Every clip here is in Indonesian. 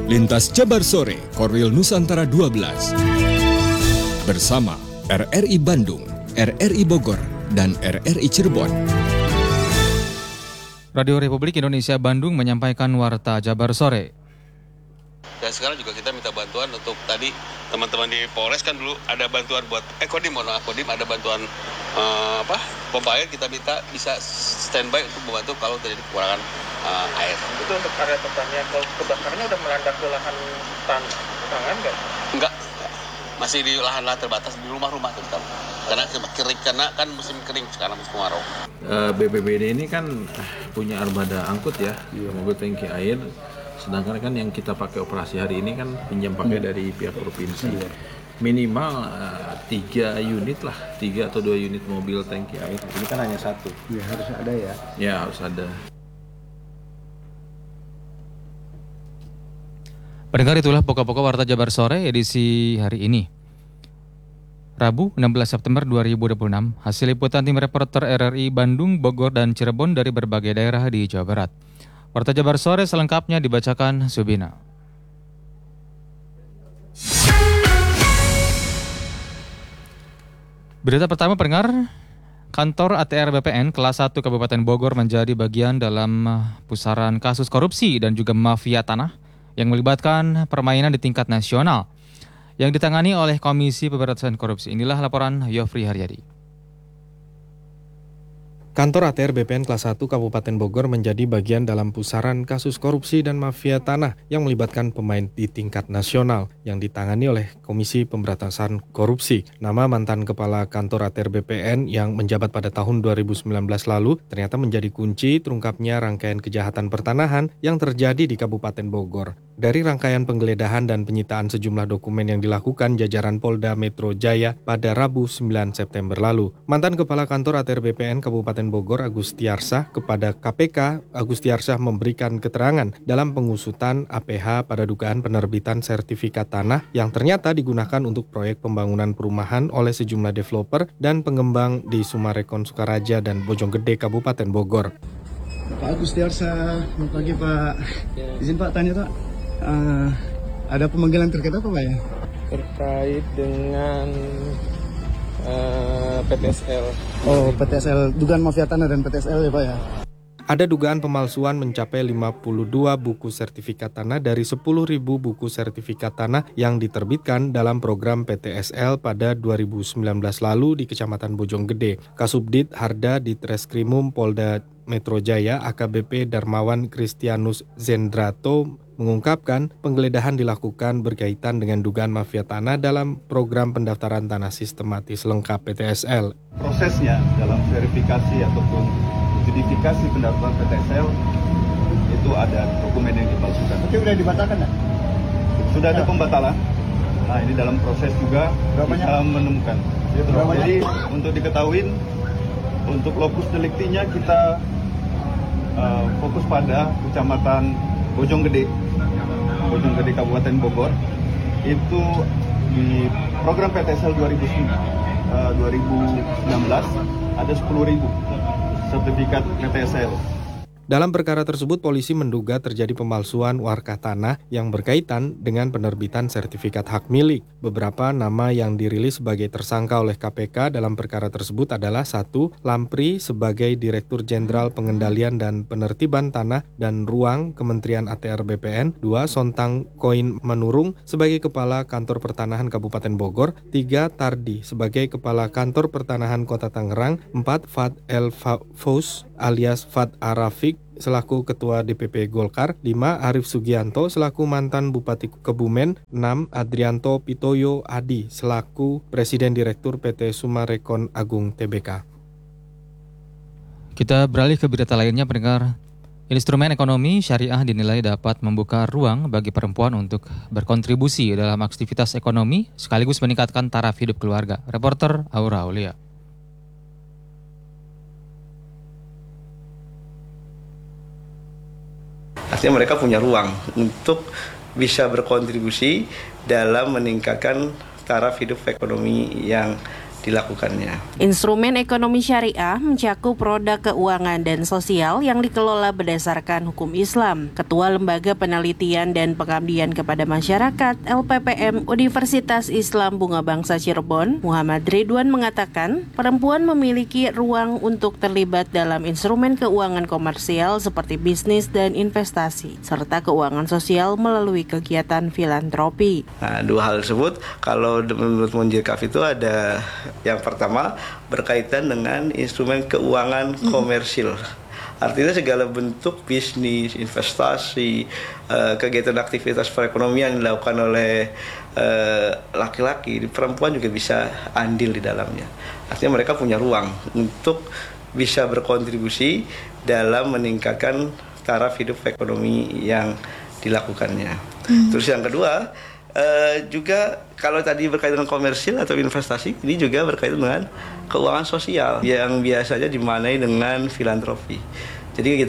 Lintas Jabar Sore, Korwil Nusantara 12. Bersama RRI Bandung, RRI Bogor, dan RRI Cirebon. Radio Republik Indonesia Bandung menyampaikan Warta Jabar Sore. Dan sekarang juga kita minta bantuan untuk tadi teman-teman di Polres kan dulu ada bantuan buat Kodim ada bantuan pompa air, kita minta bisa standby untuk membantu kalau terjadi kekurangan air. Itu untuk area pertanian, kalau kebakarannya udah melanda ke lahan tangan nggak? Enggak, masih di lahan-lahan terbatas di rumah-rumah tetap. Karena kering, karena kan musim kering sekarang musim kemarau. BPBD ini kan punya armada angkut ya, mobil tangki air. Sedangkan kan yang kita pakai operasi hari ini kan pinjam pakai dari pihak provinsi. Minimal 3 unit lah, 3 atau 2 unit mobil tangki air. Ini kan hanya 1. Ya harus ada ya. Ya harus ada. Pendengar, itulah pokok-pokok Warta Jabar Sore edisi hari ini. Rabu 16 September 2026, hasil liputan tim reporter RRI Bandung, Bogor, dan Cirebon dari berbagai daerah di Jawa Barat. Warta Jabar Sore selengkapnya dibacakan Subina. Berita pertama, pendengar, kantor ATR BPN kelas 1 Kabupaten Bogor menjadi bagian dalam pusaran kasus korupsi dan juga mafia tanah yang melibatkan permainan di tingkat nasional yang ditangani oleh Komisi Pemberantasan Korupsi. Inilah laporan Yofri Haryadi. Kantor ATR BPN kelas 1 Kabupaten Bogor menjadi bagian dalam pusaran kasus korupsi dan mafia tanah yang melibatkan pemain di tingkat nasional yang ditangani oleh Komisi Pemberantasan Korupsi. Nama mantan kepala kantor ATR BPN yang menjabat pada tahun 2019 lalu ternyata menjadi kunci terungkapnya rangkaian kejahatan pertanahan yang terjadi di Kabupaten Bogor. Dari rangkaian penggeledahan dan penyitaan sejumlah dokumen yang dilakukan jajaran Polda Metro Jaya pada Rabu 9 September lalu, mantan kepala kantor ATR BPN Kabupaten Bogor Agustiarsah kepada KPK, Agustiarsah memberikan keterangan dalam pengusutan APH pada dugaan penerbitan sertifikat tanah yang ternyata digunakan untuk proyek pembangunan perumahan oleh sejumlah developer dan pengembang di Sumarekon Sukaraja dan Bojonggede Kabupaten Bogor. Pak Agustiarsah, selamat pagi Pak. Izin Pak tanya Pak, ada pemanggilan terkait apa Pak ya? Terkait dengan PTSL. Oh, PTSL, dugaan mafia tanah dan PTSL ya Pak ya? Ada dugaan pemalsuan mencapai 52 buku sertifikat tanah dari 10.000 buku sertifikat tanah yang diterbitkan dalam program PTSL pada 2019 lalu di Kecamatan Bojonggede. Kasubdit Harda Ditreskrimum Polda Metro Jaya AKBP Darmawan Kristianus Zendrato mengungkapkan penggeledahan dilakukan berkaitan dengan dugaan mafia tanah dalam program pendaftaran tanah sistematis lengkap PTSL. Prosesnya dalam verifikasi ataupun justifikasi pendaftaran PTSL itu ada dokumen yang dipalsukan. Tapi sudah dibatalkan ya? Sudah ada pembatalan. Nah ini dalam proses juga kita menemukan. Jadi untuk diketahui, untuk lokus deliktinya kita fokus pada Kecamatan Bojonggede Kabupaten Bogor. Itu di program PTSL 2019 ada 10.000 sertifikat PTSL. Dalam perkara tersebut, polisi menduga terjadi pemalsuan warkah tanah yang berkaitan dengan penerbitan sertifikat hak milik. Beberapa nama yang dirilis sebagai tersangka oleh KPK dalam perkara tersebut adalah 1. Lampri sebagai Direktur Jenderal Pengendalian dan Penertiban Tanah dan Ruang Kementerian ATR BPN. 2. Sontang Koin Manurung sebagai Kepala Kantor Pertanahan Kabupaten Bogor. 3. Tardi sebagai Kepala Kantor Pertanahan Kota Tangerang. 4. Fad El Fous alias Fad Arafik selaku Ketua DPP Golkar. 5. Arif Sugianto selaku mantan Bupati Kebumen. 6. Adrianto Pitoyo Adi selaku Presiden Direktur PT Sumarekon Agung Tbk. Kita beralih ke berita lainnya, pendengar. Instrumen ekonomi syariah dinilai dapat membuka ruang bagi perempuan untuk berkontribusi dalam aktivitas ekonomi sekaligus meningkatkan taraf hidup keluarga. Reporter Aura Aulia. Artinya mereka punya ruang untuk bisa berkontribusi dalam meningkatkan taraf hidup ekonomi yang dilakukannya. Instrumen ekonomi syariah mencakup roda keuangan dan sosial yang dikelola berdasarkan hukum Islam. Ketua Lembaga Penelitian dan Pengabdian kepada Masyarakat LPPM Universitas Islam Bunga Bangsa Cirebon, Muhammad Ridwan mengatakan, perempuan memiliki ruang untuk terlibat dalam instrumen keuangan komersial seperti bisnis dan investasi, serta keuangan sosial melalui kegiatan filantropi. Nah, dua hal tersebut kalau menurut Munjir Kaf itu ada yang pertama berkaitan dengan instrumen keuangan komersil. Artinya segala bentuk bisnis, investasi, kegiatan aktivitas perekonomian yang dilakukan oleh laki-laki, perempuan juga bisa andil di dalamnya. Artinya mereka punya ruang untuk bisa berkontribusi dalam meningkatkan taraf hidup ekonomi yang dilakukannya. Terus yang kedua, juga kalau tadi berkaitan dengan komersil atau investasi, ini juga berkaitan dengan keuangan sosial yang biasanya dimaknai dengan filantropi. Jadi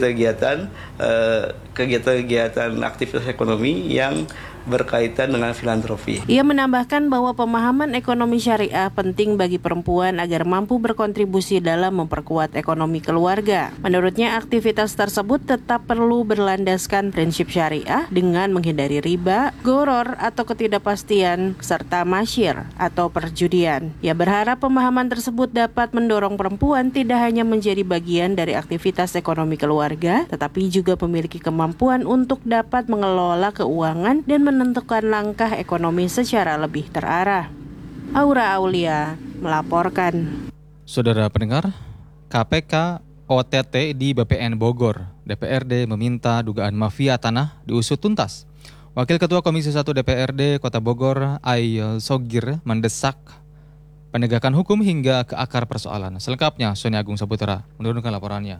kegiatan aktivitas ekonomi yang berkaitan dengan filantropi. Ia menambahkan bahwa pemahaman ekonomi syariah penting bagi perempuan agar mampu berkontribusi dalam memperkuat ekonomi keluarga. Menurutnya, aktivitas tersebut tetap perlu berlandaskan prinsip syariah dengan menghindari riba, gharar atau ketidakpastian, serta masyir atau perjudian. Ia berharap pemahaman tersebut dapat mendorong perempuan tidak hanya menjadi bagian dari aktivitas ekonomi keluarga, tetapi juga memiliki kemampuan untuk dapat mengelola keuangan dan menentukan langkah ekonomi secara lebih terarah. Aura Aulia melaporkan. Saudara pendengar, KPK OTT di BPN Bogor. DPRD meminta dugaan mafia tanah diusut tuntas. Wakil Ketua Komisi 1 DPRD Kota Bogor, Ai Sogir, mendesak penegakan hukum hingga ke akar persoalan. Selengkapnya, Sony Agung Saputra menurunkan laporannya.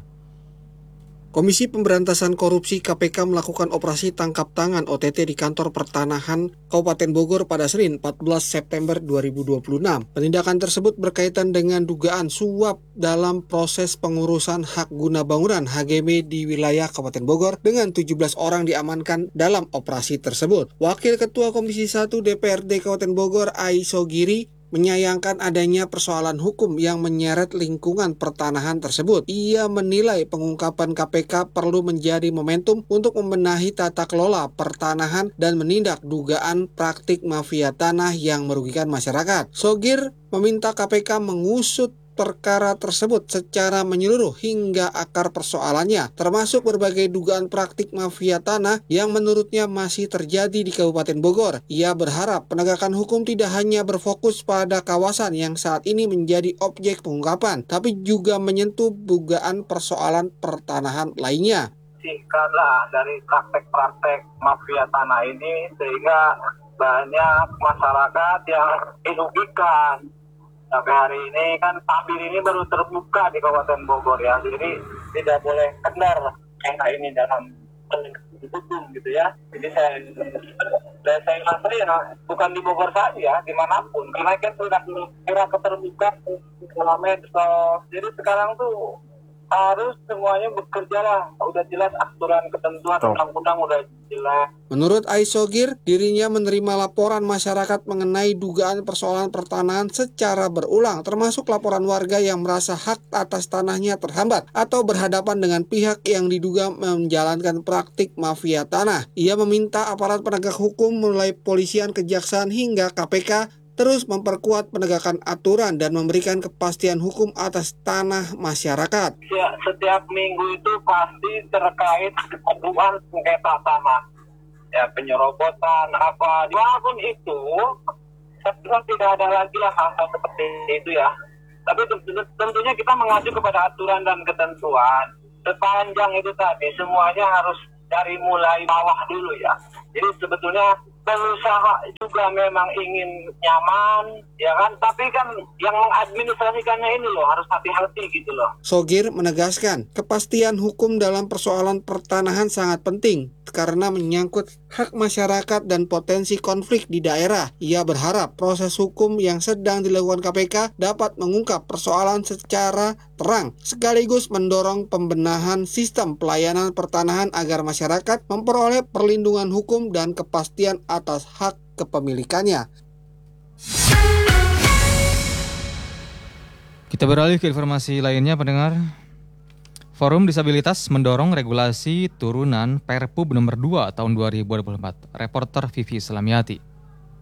Komisi Pemberantasan Korupsi KPK melakukan operasi tangkap tangan OTT di kantor pertanahan Kabupaten Bogor pada Senin 14 September 2026. Penindakan tersebut berkaitan dengan dugaan suap dalam proses pengurusan hak guna bangunan HGB di wilayah Kabupaten Bogor dengan 17 orang diamankan dalam operasi tersebut. Wakil Ketua Komisi 1 DPRD Kabupaten Bogor, Ai Sogiri, menyayangkan adanya persoalan hukum yang menyeret lingkungan pertanahan tersebut. Ia menilai pengungkapan KPK perlu menjadi momentum untuk membenahi tata kelola pertanahan dan menindak dugaan praktik mafia tanah yang merugikan masyarakat. Sogir meminta KPK mengusut perkara tersebut secara menyeluruh hingga akar persoalannya, termasuk berbagai dugaan praktik mafia tanah yang menurutnya masih terjadi di Kabupaten Bogor. Ia berharap penegakan hukum tidak hanya berfokus pada kawasan yang saat ini menjadi objek pengungkapan, tapi juga menyentuh dugaan persoalan pertanahan lainnya. Singkatlah dari praktek-praktek mafia tanah ini sehingga banyak masyarakat yang dirugikan. Sampai hari ini kan tabir ini baru terbuka di Kabupaten Bogor ya, jadi tidak boleh kendor yang ini dalam hukum gitu ya. Jadi saya rasa ya bukan di Bogor saja ya, dimanapun, karena kan sudah era keterbukaan dalam medsos. Jadi sekarang tuh harus semuanya bekerja lah, udah jelas aturan ketentuan undang-undang udah jelas. Menurut Ai Sogir, dirinya menerima laporan masyarakat mengenai dugaan persoalan pertanahan secara berulang, termasuk laporan warga yang merasa hak atas tanahnya terhambat atau berhadapan dengan pihak yang diduga menjalankan praktik mafia tanah. Ia meminta aparat penegak hukum mulai polisian, kejaksaan hingga KPK terus memperkuat penegakan aturan dan memberikan kepastian hukum atas tanah masyarakat. Ya, setiap minggu itu pasti terkait aduan sengketa tanah. Ya, penyerobotan apa, apapun itu, tidak ada lagi lah hal-hal seperti itu ya. Tapi tentunya kita mengacu kepada aturan dan ketentuan. Sepanjang itu tadi, semuanya harus dari mulai bawah dulu ya. Jadi sebetulnya pengusaha juga memang ingin nyaman, ya kan? Tapi kan yang mengadministrasikannya ini loh harus hati-hati gitu loh. Sogir menegaskan, kepastian hukum dalam persoalan pertanahan sangat penting karena menyangkut hak masyarakat dan potensi konflik di daerah. Ia berharap proses hukum yang sedang dilakukan KPK dapat mengungkap persoalan secara terang, sekaligus mendorong pembenahan sistem pelayanan pertanahan agar masyarakat memperoleh perlindungan hukum dan kepastian atas hak kepemilikannya. Kita beralih ke informasi lainnya, pendengar. Forum Disabilitas mendorong regulasi turunan Perpub nomor 2 tahun 2024. Reporter Vivi Slamiati.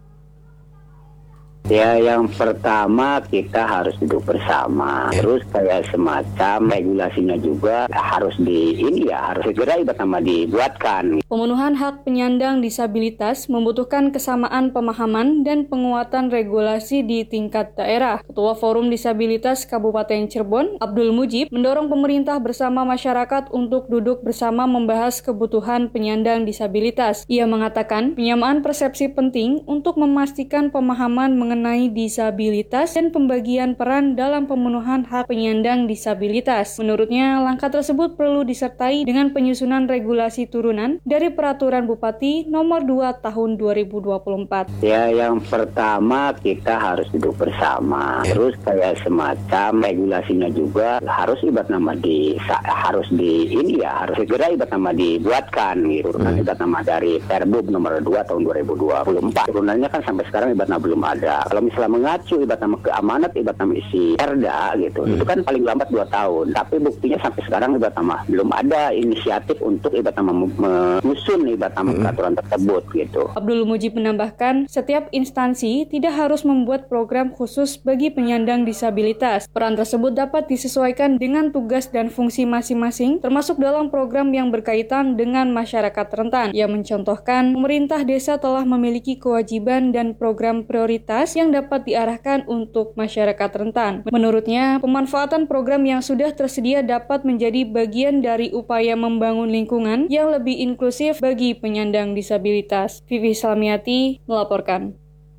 Ya, yang pertama kita harus duduk bersama. Terus kayak semacam regulasinya juga harus harus segera dibuatkan. Pemenuhan hak penyandang disabilitas membutuhkan kesamaan pemahaman dan penguatan regulasi di tingkat daerah. Ketua Forum Disabilitas Kabupaten Cirebon, Abdul Mujib, mendorong pemerintah bersama masyarakat untuk duduk bersama membahas kebutuhan penyandang disabilitas. Ia mengatakan penyamaan persepsi penting untuk memastikan pemahaman mengenai disabilitas dan pembagian peran dalam pemenuhan hak penyandang disabilitas. Menurutnya, langkah tersebut perlu disertai dengan penyusunan regulasi turunan dari Peraturan Bupati nomor 2 tahun 2024. Ya, yang pertama kita harus duduk bersama. Terus kayak semacam regulasinya juga harus harus segera dibuatkan gitu. Kan ibarat nama dari Perpub nomor 2 tahun 2024. Turunannya kan sampai sekarang ibaratnya belum ada. Kalau misalnya mengacu ibarat nama ke amanat, ibarat nama isi Perda gitu, itu kan paling lambat 2 tahun. Tapi buktinya sampai sekarang ibarat nama belum ada inisiatif untuk ibarat nama menyusun ibarat nama peraturan tersebut gitu. Abdul Mujib menambahkan, setiap instansi tidak harus membuat program khusus bagi penyandang disabilitas. Peran tersebut dapat disesuaikan dengan tugas dan fungsi masing-masing, termasuk dalam program yang berkaitan dengan masyarakat rentan. Ia mencontohkan, pemerintah desa telah memiliki kewajiban dan program prioritas yang dapat diarahkan untuk masyarakat rentan. Menurutnya, pemanfaatan program yang sudah tersedia dapat menjadi bagian dari upaya membangun lingkungan yang lebih inklusif bagi penyandang disabilitas. Vivi Slamiati melaporkan.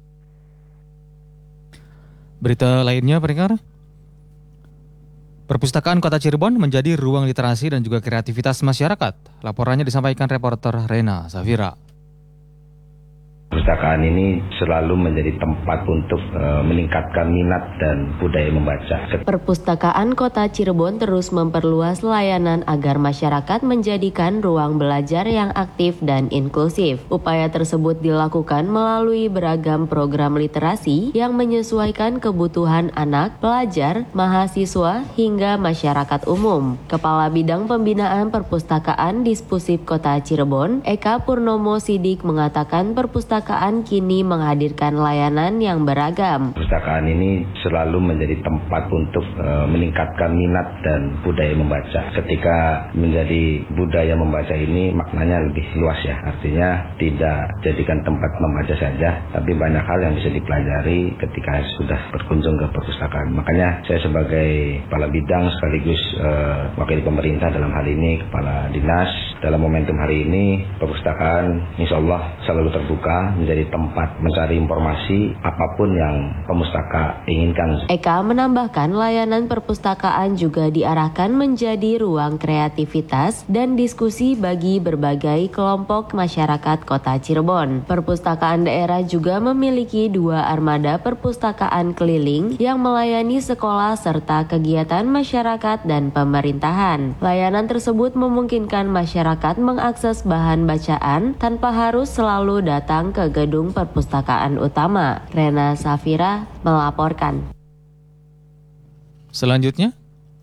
Berita lainnya, pendengar. Perpustakaan Kota Cirebon menjadi ruang literasi dan juga kreativitas masyarakat. Laporannya disampaikan reporter Rena Safira. Perpustakaan ini selalu menjadi tempat untuk meningkatkan minat dan budaya membaca. Perpustakaan Kota Cirebon terus memperluas layanan agar masyarakat menjadikan ruang belajar yang aktif dan inklusif. Upaya tersebut dilakukan melalui beragam program literasi yang menyesuaikan kebutuhan anak, pelajar, mahasiswa, hingga masyarakat umum. Kepala Bidang Pembinaan Perpustakaan Dispusip Kota Cirebon, Eka Purnomo Sidik mengatakan perpustakaan kini menghadirkan layanan yang beragam. Perpustakaan ini selalu menjadi tempat untuk meningkatkan minat dan budaya membaca. Ketika menjadi budaya membaca ini maknanya lebih luas ya. Artinya tidak jadikan tempat membaca saja, tapi banyak hal yang bisa dipelajari ketika sudah berkunjung ke perpustakaan. Makanya saya sebagai kepala bidang sekaligus wakil pemerintah dalam hal ini, kepala dinas, dalam momentum hari ini perpustakaan insya Allah selalu terbuka menjadi tempat mencari informasi apapun yang pemustaka inginkan. Eka menambahkan layanan perpustakaan juga diarahkan menjadi ruang kreativitas dan diskusi bagi berbagai kelompok masyarakat Kota Cirebon. Perpustakaan daerah juga memiliki 2 armada perpustakaan keliling yang melayani sekolah serta kegiatan masyarakat dan pemerintahan. Layanan tersebut memungkinkan masyarakat mengakses bahan bacaan tanpa harus selalu datang ke gedung perpustakaan utama. Rena Safira melaporkan. Selanjutnya,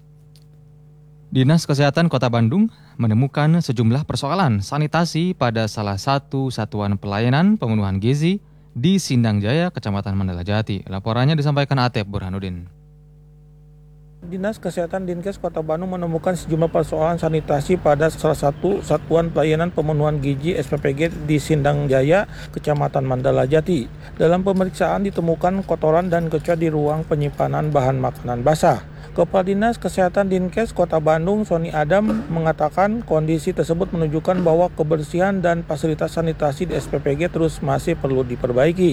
Dinas Kesehatan Kota Bandung menemukan sejumlah persoalan sanitasi pada salah satu satuan pelayanan pemenuhan gizi di Sindang Jaya, Kecamatan Mandala Jati. Laporannya disampaikan Atep Burhanuddin. Dinas Kesehatan Dinkes Kota Bandung menemukan sejumlah persoalan sanitasi pada salah satu satuan pelayanan pemenuhan gizi SPPG di Sindang Jaya, Kecamatan Mandala Jati. Dalam pemeriksaan ditemukan kotoran dan kecoa di ruang penyimpanan bahan makanan basah. Kepala Dinas Kesehatan Dinkes Kota Bandung, Sony Adam, mengatakan kondisi tersebut menunjukkan bahwa kebersihan dan fasilitas sanitasi di SPPG terus masih perlu diperbaiki.